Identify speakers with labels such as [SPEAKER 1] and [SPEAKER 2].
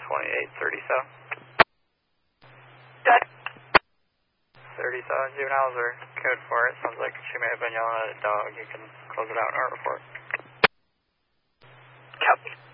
[SPEAKER 1] 2837.
[SPEAKER 2] Good.
[SPEAKER 1] 37 juveniles are code for it. Sounds like she may have been yelling at a dog. You can close it out in our report.
[SPEAKER 2] Copy.